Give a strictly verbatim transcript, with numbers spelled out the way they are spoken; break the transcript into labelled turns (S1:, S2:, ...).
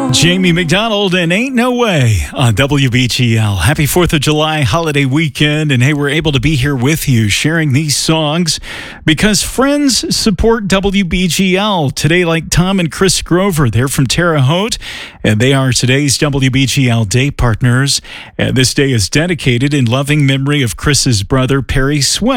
S1: Jamie McDonald and Ain't No Way on W B G L. Happy fourth of July holiday weekend. And hey, we're able to be here with you sharing these songs because friends support W B G L. Today, like Tom and Chris Grover, they're from Terre Haute, and they are today's W B G L Day partners. And this day is dedicated in loving memory of Chris's brother, Perry Sweat.